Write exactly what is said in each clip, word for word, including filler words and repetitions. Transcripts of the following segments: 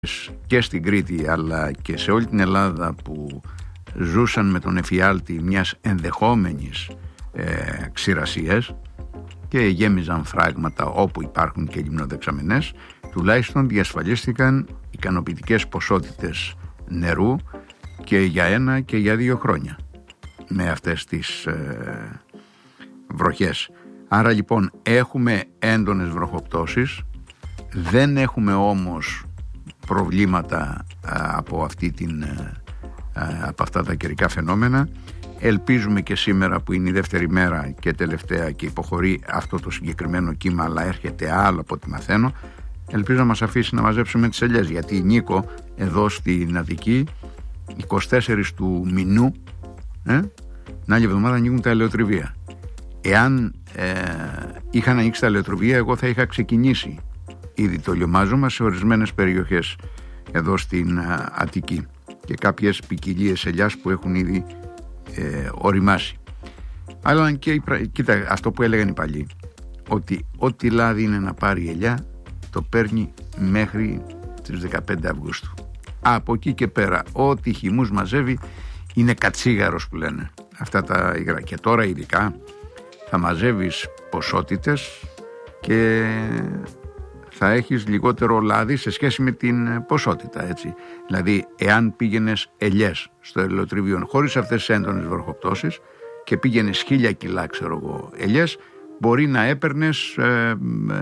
και στην Κρήτη αλλά και σε όλη την Ελλάδα που ζούσαν με τον εφιάλτη μιας ενδεχόμενης ε, ξηρασίας και γέμιζαν φράγματα όπου υπάρχουν και λιμνοδεξαμενές, τουλάχιστον διασφαλίστηκαν ικανοποιητικές ποσότητες νερού και για ένα και για δύο χρόνια με αυτές τις ε, βροχές. Άρα λοιπόν έχουμε έντονες βροχοπτώσεις, δεν έχουμε όμως προβλήματα α, από, αυτή την, α, από αυτά τα καιρικά φαινόμενα. Ελπίζουμε και σήμερα που είναι η δεύτερη μέρα και τελευταία και υποχωρεί αυτό το συγκεκριμένο κύμα, αλλά έρχεται άλλο από ό,τι μαθαίνω, ελπίζω να μας αφήσει να μαζέψουμε τις ελιές, γιατί η Νίκο εδώ στην Αττική εικοστή τέταρτη του μηνού ε, την άλλη εβδομάδα ανοίγουν τα ελαιοτριβία. Εάν ε, είχαν ανοίξει τα ελαιοτριβία, εγώ θα είχα ξεκινήσει ήδη το λιωμάζωμα σε ορισμένες περιοχές εδώ στην α, Αττική και κάποιες ποικιλίες ελιάς που έχουν ήδη ε, οριμάσει. Αλλά και κοίτα, αυτό που έλεγαν οι παλιοί, ότι ό,τι λάδι είναι να πάρει ελιά το παίρνει μέχρι τις δεκαπέντε Αυγούστου. Από εκεί και πέρα ό,τι χυμούς μαζεύει είναι κατσίγαρος που λένε αυτά τα υγρά. Και τώρα ειδικά θα μαζεύεις ποσότητες και θα έχεις λιγότερο λάδι σε σχέση με την ποσότητα, έτσι. Δηλαδή, εάν πήγαινες ελιές στο ελαιοτριβείο χωρίς αυτές τις έντονες βροχοπτώσεις και πήγαινες χίλια κιλά, ξέρω εγώ, ελιές, μπορεί να έπαιρνες ε,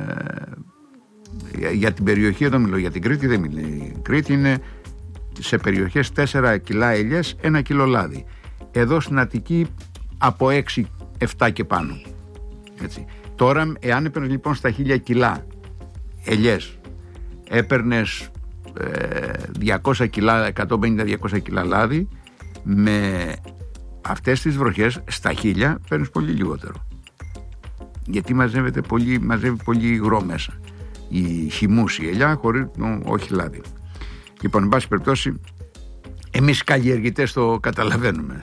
ε, για την περιοχή, εδώ μιλώ για την Κρήτη, δεν μιλώ. Η Κρήτη είναι σε περιοχές τέσσερα κιλά ελιές, ένα κιλό λάδι. Εδώ στην Αττική από έξι επτά και πάνω. Έτσι. Τώρα, εάν έπαιρνες λοιπόν στα χίλια κιλά ελιές, έπαιρνες ε, διακόσια κιλά, εκατόν πενήντα με διακόσια κιλά λάδι, με αυτές τις βροχές στα χίλια παίρνεις πολύ λιγότερο, γιατί μαζεύεται πολύ, μαζεύει πολύ υγρό μέσα, η χυμούς, η ελιά, χωρίς, νο, όχι λάδι. Λοιπόν, εν πάση περιπτώσει, εμείς καλλιεργητές το καταλαβαίνουμε.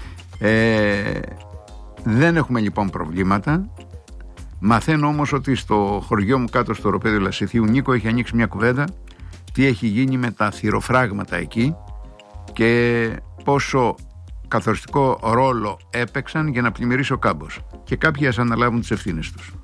ε, δεν έχουμε λοιπόν προβλήματα. Μαθαίνω όμως ότι στο χωριό μου κάτω στο οροπέδιο Λασιθίου, Νίκο, έχει ανοίξει μια κουβέντα τι έχει γίνει με τα θυροφράγματα εκεί και πόσο καθοριστικό ρόλο έπαιξαν για να πλημμυρίσει ο κάμπος, και κάποιοι ας αναλάβουν τις ευθύνες τους.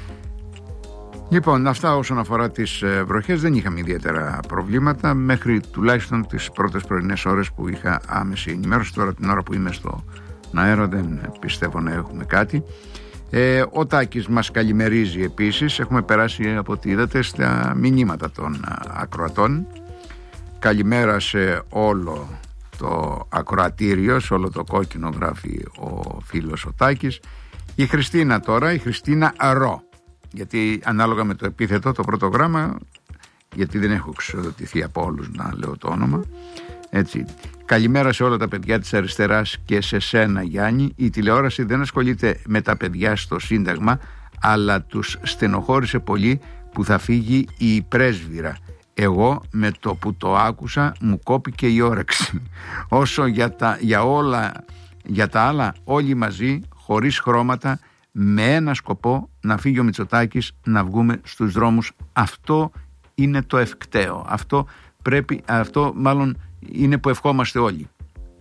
Λοιπόν, αυτά όσον αφορά τις βροχές. Δεν είχαμε ιδιαίτερα προβλήματα μέχρι τουλάχιστον τις πρώτες πρωινές ώρες που είχα άμεση ενημέρωση. Τώρα την ώρα που είμαι στο αέρα δεν πιστεύω να έχουμε κάτι. Ε, ο Τάκης μας καλημερίζει επίσης. Έχουμε περάσει, από ό,τι είδατε, στα μηνύματα των ακροατών. Καλημέρα σε όλο το ακροατήριο, σε όλο το κόκκινο, γράφει ο φίλος ο Τάκης. Η Χριστίνα τώρα, η Χριστίνα Ρο, γιατί ανάλογα με το επίθετο, το πρώτο γράμμα, γιατί δεν έχω εξοδοτηθεί από όλους να λέω το όνομα, έτσι. Καλημέρα σε όλα τα παιδιά της αριστεράς και σε σένα, Γιάννη. Η τηλεόραση δεν ασχολείται με τα παιδιά στο Σύνταγμα, αλλά τους στενοχώρησε πολύ που θα φύγει η πρέσβυρα. Εγώ με το που το άκουσα μου κόπηκε η όρεξη. Όσο για τα, για όλα, για τα άλλα, όλοι μαζί, χωρίς χρώματα, με ένα σκοπό, να φύγει ο Μητσοτάκης, να βγούμε στους δρόμους. Αυτό είναι το ευκταίο. Αυτό πρέπει, αυτό μάλλον είναι που ευχόμαστε όλοι.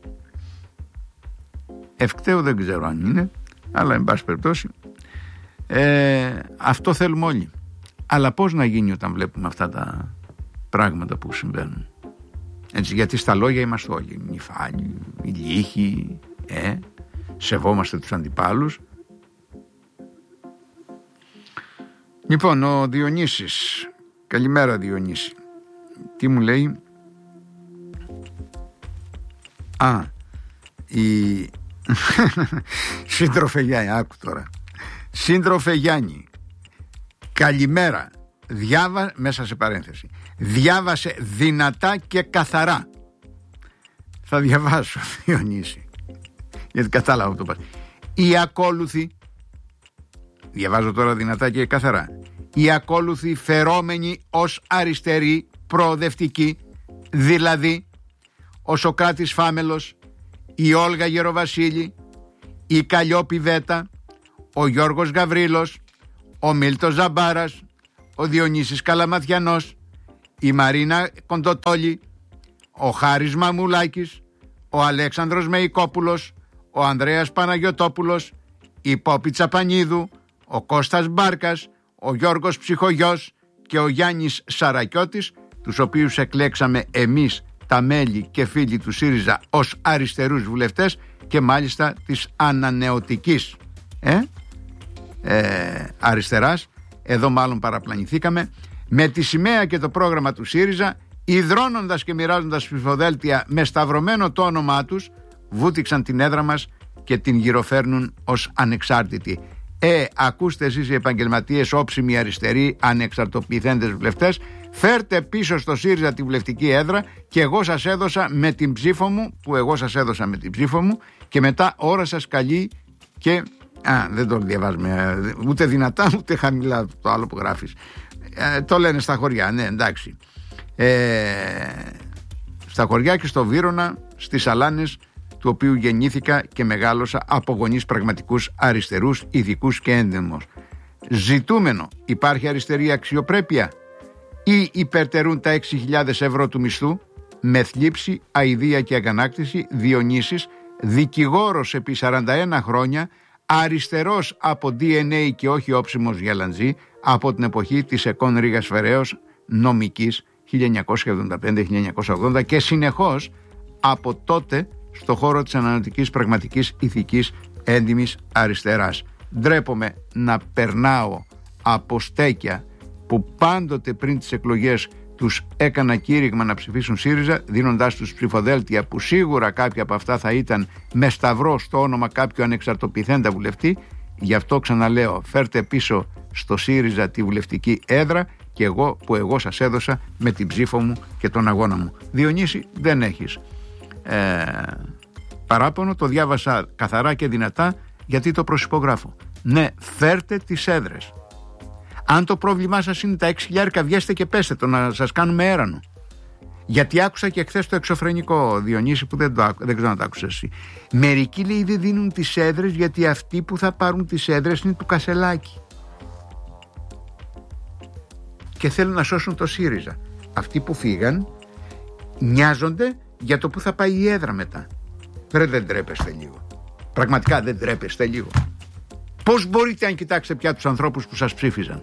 Ευκταίο δεν ξέρω αν είναι, αλλά εν πάση περιπτώσει ε, αυτό θέλουμε όλοι. Αλλά πώς να γίνει όταν βλέπουμε αυτά τα πράγματα που συμβαίνουν, έτσι, γιατί στα λόγια είμαστε όλοι νυφάλοι, ηλίχοι, ε, σεβόμαστε τους αντιπάλους. Λοιπόν, ο Διονύσης, καλημέρα Διονύση, τι μου λέει? Α, η σύντροφε Γιάννη, άκου τώρα. Σύντροφε Γιάννη, καλημέρα. Διάβα... μέσα σε παρένθεση, διάβασε δυνατά και καθαρά. Θα διαβάσω, Διονύση, γιατί κατάλαβα το πας. Οι ακόλουθοι, διαβάζω τώρα δυνατά και καθαρά, οι ακόλουθοι φερόμενοι ως αριστεροί προοδευτικοί, δηλαδή ο Σωκράτης Φάμελος, η Όλγα Γεροβασίλη, η Καλλιόπη Βέτα, ο Γιώργος Γαβρίλος, ο Μίλτος Ζαμπάρας, ο Διονύσης Καλαματιανός, η Μαρίνα Κοντοτόλη, ο Χάρης Μαμουλάκης, ο Αλέξανδρος Μεϊκόπουλος, ο Ανδρέας Παναγιωτόπουλος, η Πόπη Τσαπανίδου, ο Κώστας Μπάρκας, ο Γιώργος Ψυχογιός και ο Γιάννης Σαρακιώτης, τους οποίους εκλέξαμε εμείς τα μέλη και φίλοι του ΣΥΡΙΖΑ ως αριστερούς βουλευτές και μάλιστα της ανανεωτικής ε, ε, αριστεράς. Εδώ μάλλον παραπλανηθήκαμε. Με τη σημαία και το πρόγραμμα του ΣΥΡΙΖΑ, υδρώνοντας και μοιράζοντας ψηφοδέλτια με σταυρωμένο το όνομά τους, βούτυξαν την έδρα μας και την γυροφέρνουν ως ανεξάρτητη. Ε, ακούστε εσείς οι επαγγελματίες, όψιμοι αριστεροί, ανεξαρτοποιηθέντες βουλευτές, φέρτε πίσω στο ΣΥΡΙΖΑ τη βουλευτική έδρα και εγώ σας έδωσα με την ψήφο μου, που εγώ σας έδωσα με την ψήφο μου, και μετά ώρα σας καλεί και... Α, δεν το διαβάζουμε ούτε δυνατά ούτε χαμηλά το άλλο που γράφεις. Ε, το λένε στα χωριά, ναι, εντάξει. Ε, στα χωριά και στο Βύρωνα, στις Αλάνες, του οποίου γεννήθηκα και μεγάλωσα από γονείς πραγματικούς αριστερούς, ειδικούς και έντιμους. Ζητούμενο, υπάρχει αριστερή αξιοπρέπεια ή υπερτερούν τα έξι χιλιάδες ευρώ του μισθού? Με θλίψη, αηδία και αγανάκτηση, Διονύσης, δικηγόρος επί σαράντα ένα χρόνια, αριστερός από ντι εν έι και όχι όψιμος γελαντζή, από την εποχή της Εκών Ρήγας Φεραίος, νομικής χίλια εννιακόσια εβδομήντα πέντε με χίλια εννιακόσια ογδόντα και συνεχώς από τότε στο χώρο της αναλυτικής πραγματικής ηθικής έντιμης αριστεράς. Ντρέπομαι να περνάω από στέκια που πάντοτε πριν τις εκλογές τους έκανα κήρυγμα να ψηφίσουν ΣΥΡΙΖΑ, δίνοντάς τους ψηφοδέλτια που σίγουρα κάποια από αυτά θα ήταν με σταυρό στο όνομα κάποιου ανεξαρτοποιηθέντα βουλευτή. Γι' αυτό ξαναλέω, φέρτε πίσω στο ΣΥΡΙΖΑ τη βουλευτική έδρα και εγώ που εγώ σας έδωσα με την ψήφο μου και τον αγώνα μου. Διονύση, δεν έχεις ε, παράπονο, το διάβασα καθαρά και δυνατά γιατί το προσυπογράφω. Ναι, φέρτε τις έδρες. Αν το πρόβλημά σας είναι τα έξι χιλιάρικα, βγέστε και πέστε το να σας κάνουμε έρανο. Γιατί άκουσα και χθες το εξωφρενικό, Διονύση, που δεν, το, δεν ξέρω να το άκουσες εσύ. Μερικοί, λέει, δεν δίνουν τις έδρες γιατί αυτοί που θα πάρουν τις έδρες είναι του Κασελάκη και θέλουν να σώσουν το ΣΥΡΙΖΑ. Αυτοί που φύγαν νοιάζονται για το που θα πάει η έδρα μετά. Βρε, δεν τρέπεστε λίγο? Πραγματικά δεν τρέπεστε λίγο? Πώς μπορείτε, αν κοιτάξετε πια τους ανθρώπους που σας ψήφιζαν?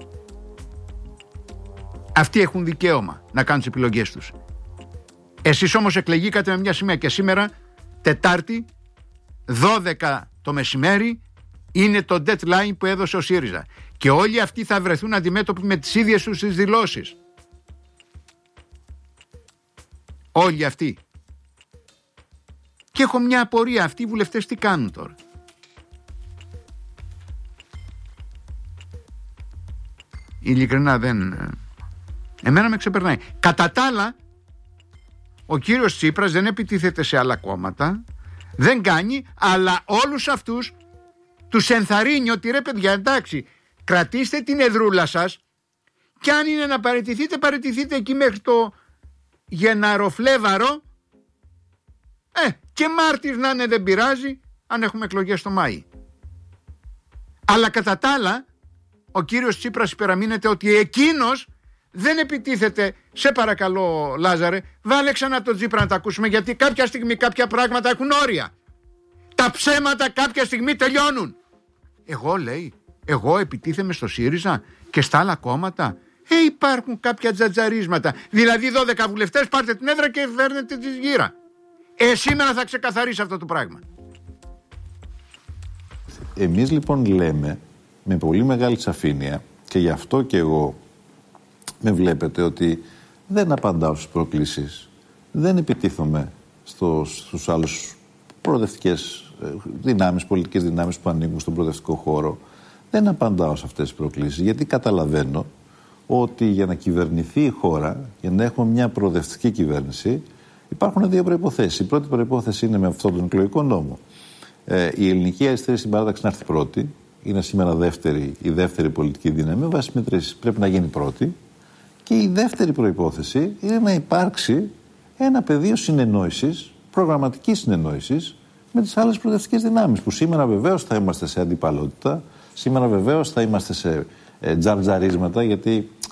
Αυτοί έχουν δικαίωμα να κάνουν τις επιλογές τους. Εσείς όμως εκλεγήκατε με μια σημαία και σήμερα, Τετάρτη, δώδεκα το μεσημέρι, είναι το deadline που έδωσε ο ΣΥΡΙΖΑ. Και όλοι αυτοί θα βρεθούν αντιμέτωποι με τις ίδιες τους τις δηλώσεις. Όλοι αυτοί. Και έχω μια απορία, αυτοί οι βουλευτές τι κάνουν τώρα? Ειλικρινά δεν... Εμένα με ξεπερνάει. Κατά τα άλλα, ο κύριος Τσίπρας δεν επιτίθεται σε άλλα κόμματα, δεν κάνει, αλλά όλους αυτούς τους ενθαρρύνει ότι ρε παιδιά, εντάξει, κρατήστε την εδρούλα σας και αν είναι να παραιτηθείτε, παραιτηθείτε εκεί μέχρι το Γεναροφλέβαρο, ε, και Μάρτυρ να είναι δεν πειράζει αν έχουμε εκλογές το Μάη. Αλλά κατά τα άλλα, ο κύριος Τσίπρας υπεραμείνεται ότι εκείνος δεν επιτίθεται. Σε παρακαλώ, Λάζαρε, βάλε ξανά τον Τσίπρα να τα ακούσουμε, γιατί κάποια στιγμή κάποια πράγματα έχουν όρια. Τα ψέματα κάποια στιγμή τελειώνουν. Εγώ, λέει, εγώ επιτίθεμαι στο ΣΥΡΙΖΑ και στα άλλα κόμματα? Ε, υπάρχουν κάποια τζατζαρίσματα. Δηλαδή δώδεκα βουλευτές, πάρτε την έδρα και φέρνετε τη γύρα. Ε, σήμερα θα ξεκαθαρίσει αυτό το πράγμα. Εμείς λοιπόν λέμε με πολύ μεγάλη σαφήνεια, και γι' αυτό και εγώ με βλέπετε ότι δεν απαντάω στις προκλήσεις, δεν επιτίθομαι στο, στους άλλους προοδευτικές δυνάμεις, πολιτικές δυνάμεις που ανήκουν στον προοδευτικό χώρο. Δεν απαντάω σε αυτές τις προκλήσεις, γιατί καταλαβαίνω ότι για να κυβερνηθεί η χώρα, για να έχουμε μια προοδευτική κυβέρνηση, υπάρχουν δύο προϋποθέσεις. Η πρώτη προϋπόθεση είναι με αυτόν τον εκλογικό νόμο. Ε, η ελληνική αριστερή συμπαράταξη να έρθει πρώτη. Είναι σήμερα δεύτερη, η δεύτερη πολιτική δύναμη, με βάση μετρήσεις. Πρέπει να γίνει πρώτη. Και η δεύτερη προϋπόθεση είναι να υπάρξει ένα πεδίο συνεννόησης, προγραμματικής συνεννόησης, με τις άλλες προοδευτικές δυνάμεις. Που σήμερα βεβαίως θα είμαστε σε αντιπαλότητα, σήμερα βεβαίως θα είμαστε σε ε, τζαρτζαρίσματα, γιατί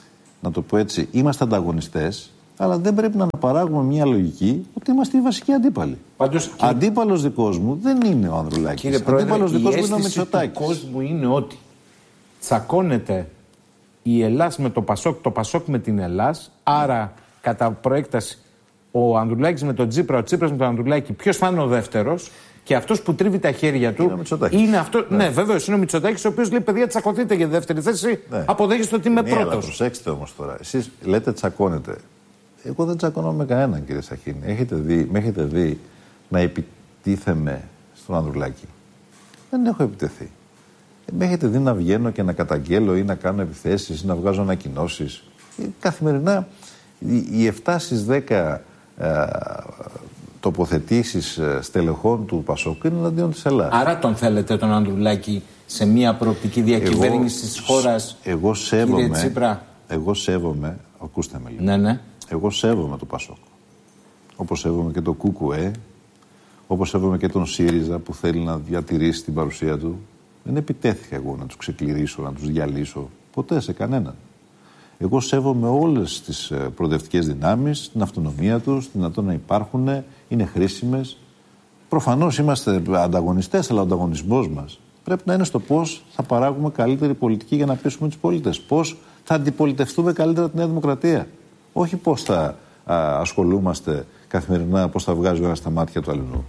να το πω έτσι, είμαστε ανταγωνιστές, αλλά δεν πρέπει να αναπαράγουμε μια λογική ότι είμαστε οι βασικοί αντίπαλοι. Πάντως, κύριε... Αντίπαλος δικός μου δεν είναι ο Ανδρουλάκης. Κύριε Πρόεδρε, αντίπαλος δικός η μου είναι ο αίσθηση Μητσοτάκης. του κόσμου είναι ότι τσακώνεται η Ελλάς με το Πασόκ, το Πασόκ με την Ελλάς, άρα κατά προέκταση ο Ανδρουλάκης με τον Τσίπρα, ο Τσίπρας με τον Ανδρουλάκη, ποιος θα είναι ο δεύτερος, και αυτός που τρίβει τα χέρια του είναι, είναι αυτό. Ναι, ναι βέβαιος είναι ο Μητσοτάκης, ο οποίος λέει: παιδιά, τσακωθείτε για δεύτερη θέση. Ναι. Αποδέχεστε ότι είμαι ναι, πρώτος. Αλλά προσέξτε όμως τώρα, εσείς λέτε τσακώνετε. Εγώ δεν τσακώνω με κανέναν, κύριε Σαχίνη. Έχετε δει, με έχετε δει να επιτίθεμαι στον Ανδρουλάκη? Δεν έχω επιτεθεί. Με έχετε δει να βγαίνω και να καταγγέλω ή να κάνω επιθέσεις ή να βγάζω ανακοινώσεις? Καθημερινά οι επτά στις δέκα ε, τοποθετήσεις στελεχών του Πασόκ είναι εναντίον της Ελλάδας. Άρα τον θέλετε τον Ανδρουλάκη σε μια προοπτική διακυβέρνηση της χώρας, εγώ σέβομαι, κύριε Τσίπρα? Εγώ σέβομαι, ακούστε με λίγο. Ναι, ναι. Εγώ σέβομαι το Πασόκ. Όπως σέβομαι και το ΚΚΕ, όπως σέβομαι και τον ΣΥΡΙΖΑ που θέλει να διατηρήσει την παρουσία του. Δεν επιτέθηκα εγώ να τους ξεκληρίσω, να τους διαλύσω. Ποτέ σε κανέναν. Εγώ σέβομαι όλες τις προοδευτικές δυνάμεις, την αυτονομία τους, την δυνατόν να υπάρχουν, είναι χρήσιμες. Προφανώς είμαστε ανταγωνιστές, αλλά ο ανταγωνισμός μας πρέπει να είναι στο πώς θα παράγουμε καλύτερη πολιτική για να πείσουμε τους πολίτες. Πώς θα αντιπολιτευτούμε καλύτερα τη Νέα Δημοκρατία. Όχι πώς θα α, ασχολούμαστε καθημερινά, πώς θα βγάζει ο ένας στα μάτια του αλλού.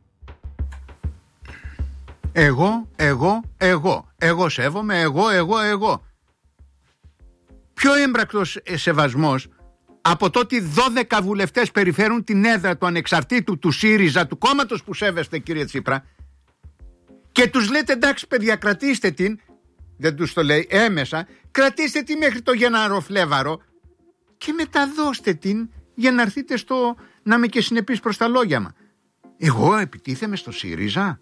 Εγώ, εγώ, εγώ. Εγώ σέβομαι, εγώ, εγώ, εγώ. Πιο έμπρακτος σεβασμός από το ότι δώδεκα βουλευτές περιφέρουν την έδρα του ανεξαρτήτου του ΣΥΡΙΖΑ, του κόμματος που σέβεστε, κύριε Τσίπρα, και τους λέτε εντάξει παιδιά, κρατήστε την, δεν τους το λέει έμεσα, κρατήστε την μέχρι το Γεναροφλέβαρο και μετά δώστε την για να έρθετε στο να είμαι και συνεπής προς τα λόγια μου. Εγώ επιτίθεμαι στο ΣΥΡΙΖΑ?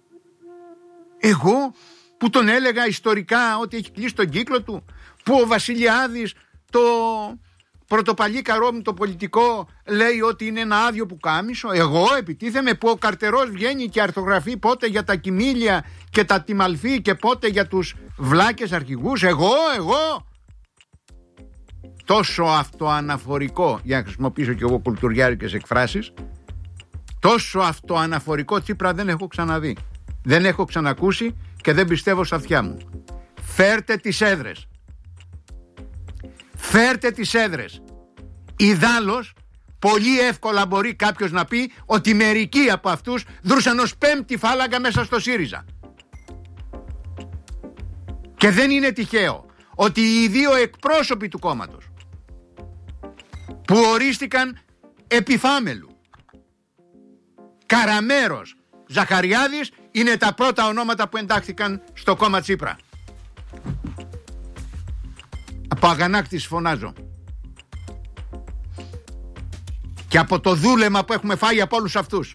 Εγώ που τον έλεγα ιστορικά ότι έχει κλείσει τον κύκλο του, που ο Βασιλιάδης το πρωτοπαλί καρό μου το πολιτικό λέει ότι είναι ένα άδειο πουκάμισο? Εγώ επιτίθεμαι που ο Καρτερός βγαίνει και αρθογραφεί πότε για τα Κιμήλια και τα Τιμαλφή και πότε για τους βλάκες αρχηγούς? Εγώ, εγώ. Τόσο αυτοαναφορικό, για να χρησιμοποιήσω και εγώ κουλτουριάρικες εκφράσεις, τόσο αυτοαναφορικό Τσίπρα δεν έχω ξαναδεί. Δεν έχω ξανακούσει και δεν πιστεύω στα αυτιά μου. Φέρτε τις έδρες. Φέρτε τις έδρες. Ιδάλλως, πολύ εύκολα μπορεί κάποιος να πει ότι μερικοί από αυτούς δρούσαν ως πέμπτη φάλαγγα μέσα στο ΣΥΡΙΖΑ. Και δεν είναι τυχαίο ότι οι δύο εκπρόσωποι του κόμματος που ορίστηκαν επιφάμελου, Καραμέρος, Ζαχαριάδης, είναι τα πρώτα ονόματα που εντάχθηκαν στο κόμμα Τσίπρα. Από αγανάκτηση φωνάζω. Και από το δούλεμα που έχουμε φάει από όλους αυτούς.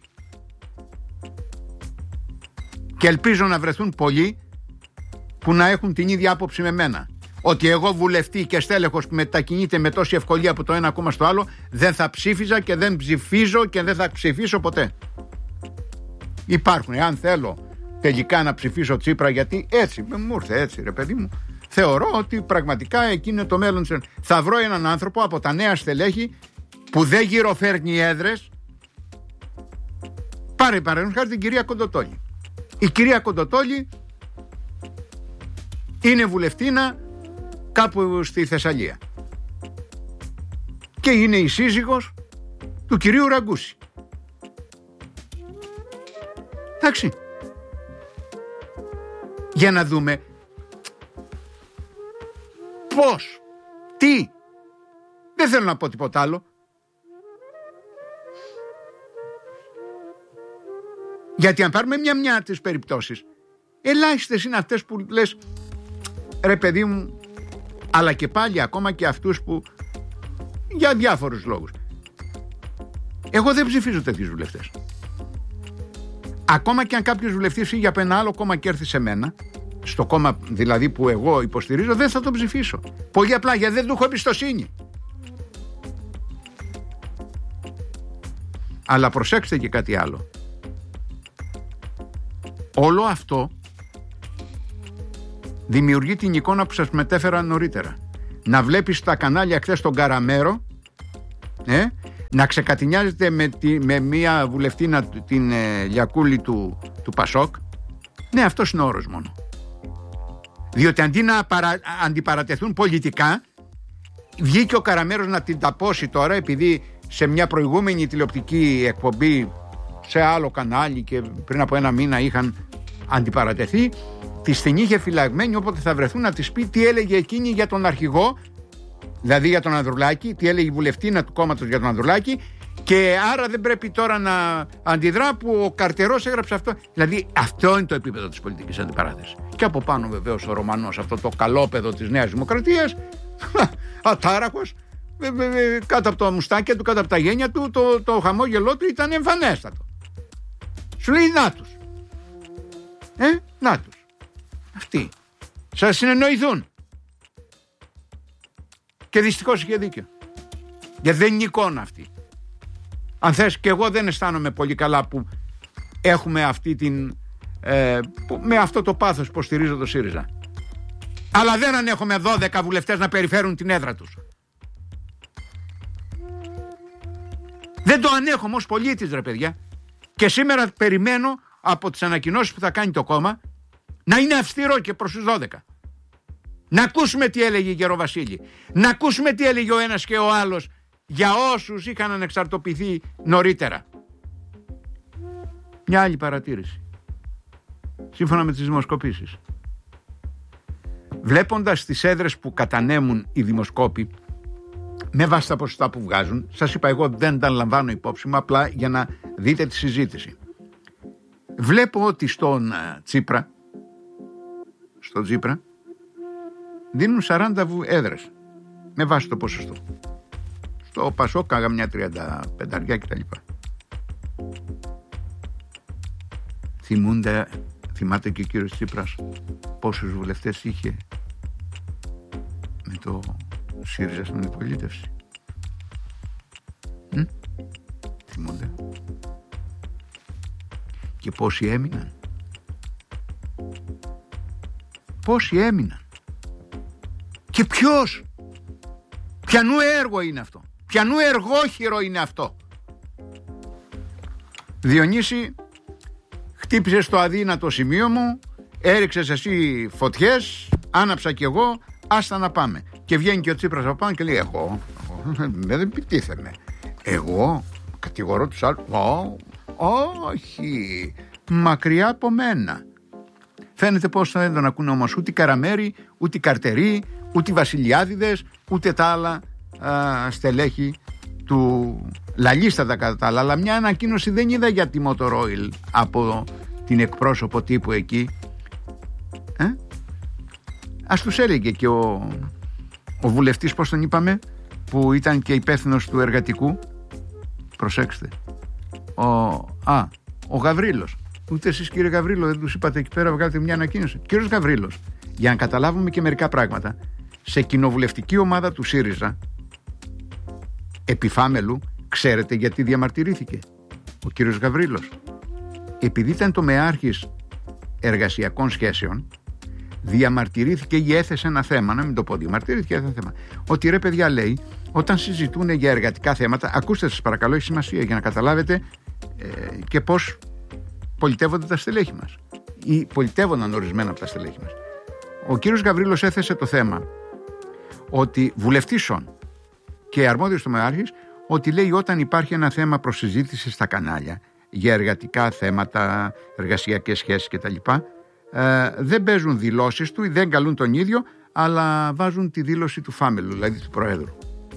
Και ελπίζω να βρεθούν πολλοί που να έχουν την ίδια άποψη με μένα. Ότι εγώ βουλευτή και στέλεχος που μετακινείται με τόση ευκολία από το ένα κόμμα στο άλλο δεν θα ψήφιζα και δεν ψηφίζω και δεν θα ψηφίσω ποτέ. Υπάρχουν, αν θέλω τελικά να ψηφίσω Τσίπρα, γιατί έτσι μου ήρθε έτσι ρε παιδί μου, θεωρώ ότι πραγματικά εκείνο είναι το μέλλον. Θα βρω έναν άνθρωπο από τα νέα στελέχη που δεν γυροφέρνει έδρες. Πάρε παραδείγματος χάρη την κυρία Κοντοτόλη. Η κυρία Κοντοτόλη είναι βουλευτήνα κάπου στη Θεσσαλία και είναι η σύζυγος του κυρίου Ραγκούση. Εντάξει. Για να δούμε πώς, τι. Δεν θέλω να πω τίποτα άλλο. Γιατί αν πάρουμε μια-μια τις περιπτώσεις, ελάχιστες είναι αυτές που λες ρε παιδί μου, αλλά και πάλι ακόμα και αυτούς που για διάφορους λόγους. Εγώ δεν ψηφίζω τέτοιους βουλευτές. Ακόμα και αν κάποιος βουλευτής φύγει από ένα άλλο κόμμα και έρθει σε μένα, στο κόμμα δηλαδή που εγώ υποστηρίζω, δεν θα τον ψηφίσω. Πολύ απλά γιατί δεν του έχω εμπιστοσύνη. Αλλά προσέξτε και κάτι άλλο. Όλο αυτό δημιουργεί την εικόνα που σας μετέφερα νωρίτερα. να βλέπεις τα κανάλια χθες τον Καραμέρο, ε, να ξεκατηνιάζεται με, τη, με μία βουλευτήνα, την ε, Λιακούλη του, του Πασόκ. Ναι, αυτός είναι ο όρος μόνο. Διότι αντί να παρα, αντιπαρατεθούν πολιτικά, βγήκε ο Καραμέρος να την ταπώσει τώρα, επειδή σε μια προηγούμενη τηλεοπτική εκπομπή σε άλλο κανάλι και πριν από ένα μήνα είχαν αντιπαρατεθεί, της την είχε φυλαγμένη, όποτε θα βρεθούν να της πει τι έλεγε εκείνη για τον αρχηγό, δηλαδή για τον Ανδρουλάκη, τι έλεγε η βουλευτήνα του κόμματος για τον Ανδρουλάκη, και άρα δεν πρέπει τώρα να αντιδρά που ο Καρτερός έγραψε αυτό. Δηλαδή αυτό είναι το επίπεδο της πολιτικής αντιπαράθεσης. Και από πάνω βεβαίως ο Ρωμανός, αυτό το καλόπεδο της Νέας Δημοκρατίας, ατάραχος, κάτω από το μουστάκια του, κάτω από τα γένια του, το, το χαμόγελό του ήταν εμφανέστατο. Σου λέει να τους. Ε, να τους. Αυτοί. Σας συνεννοηθούν. Και δυστυχώς είχε δίκιο. Γιατί δεν είναι εικόνα αυτή. Αν θες, και εγώ δεν αισθάνομαι πολύ καλά που έχουμε αυτή την ε, που, με αυτό το πάθος που στηρίζω το ΣΥΡΙΖΑ. Αλλά δεν ανέχομαι δώδεκα βουλευτές να περιφέρουν την έδρα τους. Δεν το ανέχομαι ως πολίτης, ρε παιδιά. Και σήμερα περιμένω από τις ανακοινώσεις που θα κάνει το κόμμα να είναι αυστηρό και προς τους δώδεκα. Να ακούσουμε τι έλεγε η Γεροβασίλη. Να ακούσουμε τι έλεγε ο ένας και ο άλλος για όσους είχαν ανεξαρτοποιηθεί νωρίτερα. Μια άλλη παρατήρηση. Σύμφωνα με τις δημοσκοπήσεις. Βλέποντας τις έδρες που κατανέμουν οι δημοσκόποι με βάση τα ποσοστά που βγάζουν, σας είπα, εγώ δεν τα λαμβάνω υπόψη μου, απλά για να δείτε τη συζήτηση. Βλέπω ότι στον Τσίπρα στον Τσίπρα δίνουν σαράντα έδρες με βάση το ποσοστό. Στο Πασόκ κάγα μια τριάντα πέντε κτλ. Θυμούνται, θυμάται και ο κύριος Τσίπρας πόσους βουλευτές είχε με το ΣΥΡΙΖΑ στην αντιπολίτευση? Hm? Θυμούνται? Και πόσοι έμειναν? Πόσοι έμειναν? Και ποιος? Ποιανού έργο είναι αυτό? Ποιανού εργόχειρο είναι αυτό? Διονύση, χτύπησες το αδύνατο σημείο μου, έριξες εσύ φωτιές, άναψα κι εγώ, άστα να πάμε. Και βγαίνει και ο Τσίπρας από πάνω και λέει εγώ, δεν επιτίθεμαι. Εγώ κατηγορώ τους άλλους. Ό, όχι, μακριά από μένα. Φαίνεται πως δεν τον ακούνε όμως ούτε οι Καραμέροι, ούτε οι Καρτεροί, ούτε οι Βασιλιάδηδες, ούτε τα άλλα α, στελέχη του λαλίστατα κατά τα άλλα. Αλλά μια ανακοίνωση δεν είδα για τη Motor Oil από την εκπρόσωπο τύπου εκεί. Ε? Ας τους έλεγε και ο, ο βουλευτής, πώς τον είπαμε, που ήταν και υπεύθυνος του εργατικού. Προσέξτε. Ο, α, ο Γαβρίλος. Ούτε εσείς, κύριε Γαβρίλο, δεν τους είπατε εκεί πέρα, βγάλετε μια ανακοίνωση. Κύριος Γαβρίλος, για να καταλάβουμε και μερικά πράγματα, σε κοινοβουλευτική ομάδα του ΣΥΡΙΖΑ επιφάμελου, ξέρετε γιατί διαμαρτυρήθηκε ο κύριος Γαβρίλος? Επειδή ήταν τομεάρχης εργασιακών σχέσεων, διαμαρτυρήθηκε ή έθεσε ένα θέμα, να μην το πω διαμαρτυρήθηκε, έθεσε ένα θέμα, ότι ρε παιδιά, λέει, όταν συζητούν για εργατικά θέματα, ακούστε σας παρακαλώ, έχει σημασία για να καταλάβετε ε, και πώς πολιτεύονται τα στελέχη μας ή πολιτεύονταν ορισμένα από τα στελέχη μας. Ο κύριος Γαβρίλος έθεσε το θέμα ότι βουλευτήσεων και αρμόδιος τομεάρχης, ότι λέει όταν υπάρχει ένα θέμα προς συζήτηση στα κανάλια για εργατικά θέματα, εργασιακές σχέσεις κτλ, ε, δεν παίζουν δηλώσεις του ή δεν καλούν τον ίδιο, αλλά βάζουν τη δήλωση του φάμελου, δηλαδή του Προέδρου.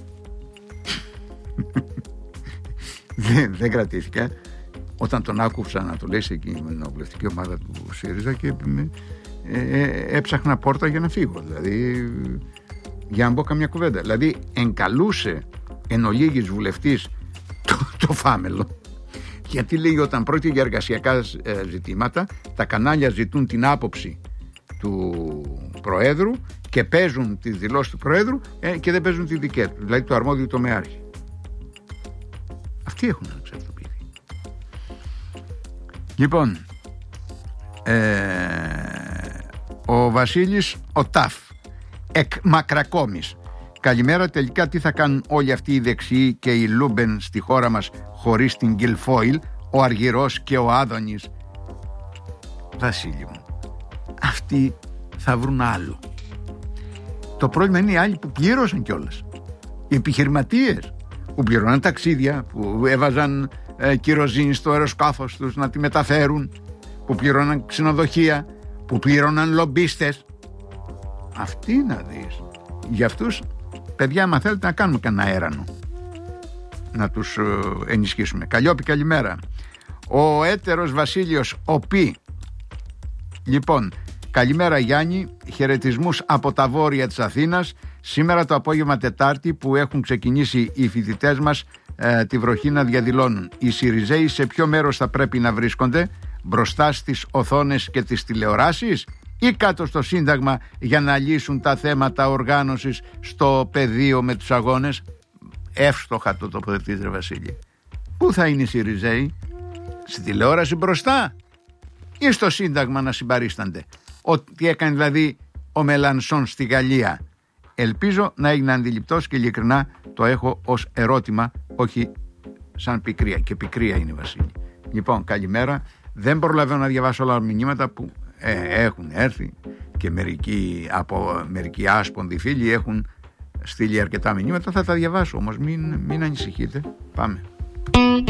δεν, δεν κρατήθηκα όταν τον άκουσα να το λέει σε κοινοβουλευτική ομάδα του ΣΥΡΙΖΑ και ε, ε, έψαχνα πόρτα για να φύγω, δηλαδή για να μπω καμιά κουβέντα. Δηλαδή εγκαλούσε εν ολίγης βουλευτής το, το φάμελο, γιατί λέει όταν πρόκειται για εργασιακά ε, ζητήματα, τα κανάλια ζητούν την άποψη του Προέδρου και παίζουν τις δηλώσεις του Προέδρου ε, και δεν παίζουν τη δική του, δηλαδή το αρμόδιο τομεάρχη. Αυτοί έχουν ανεξαρτοποιηθεί. Λοιπόν, ε, ο Βασίλης ο Ταφ εκ Μακρακόμης Καλημέρα, τελικά τι θα κάνουν όλοι αυτοί οι δεξιοί και οι Λούμπεν στη χώρα μας χωρίς την Γκιλφόιλ, ο Αργυρός και ο Άδωνης? Βασίλη μου, αυτοί θα βρουν άλλο. Το πρόβλημα είναι οι άλλοι που πλήρωσαν κιόλας. Οι επιχειρηματίες που πληρώναν ταξίδια, που έβαζαν ε, κυροζίνη στο αεροσκάφος τους να τη μεταφέρουν, που πληρώναν ξενοδοχεία, που πληρώναν λομπίστες. Αυτοί να δεις. Για αυτούς, παιδιά, άμα θέλετε να κάνουμε κανένα έρανο, να τους ε, ενισχύσουμε. Καλλιόπη, καλημέρα. Ο έτερος Βασίλειος Οπή. Λοιπόν, καλημέρα Γιάννη, χαιρετισμούς από τα βόρεια της Αθήνας. Σήμερα το απόγευμα Τετάρτη που έχουν ξεκινήσει οι φοιτητές μας ε, τη βροχή να διαδηλώνουν. Οι Σιριζέοι σε ποιο μέρος θα πρέπει να βρίσκονται? Μπροστά στις οθόνες και τις τηλεοράσεις ή κάτω στο Σύνταγμα για να λύσουν τα θέματα οργάνωσης στο πεδίο με τους αγώνες? Εύστοχα το τοποθετείς, ρε Βασίλη. Πού θα είναι οι Σιριζέοι? Στη τηλεόραση μπροστά ή στο Σύνταγμα να συμπαρίστανται? Ό,τι έκανε δηλαδή ο Μελανσόν στη Γαλλία. Ελπίζω να έγινε αντιληπτός και ειλικρινά το έχω ως ερώτημα, όχι σαν πικρία. Και πικρία είναι, Βασίλη. Λοιπόν, καλημέρα. Δεν προλαβαίνω να διαβάσω όλα τα μηνύματα που ε, έχουν έρθει και μερικοί, από μερικοί άσπονδοι φίλοι έχουν στείλει αρκετά μηνύματα. Θα τα διαβάσω όμως, μην, μην ανησυχείτε. Πάμε.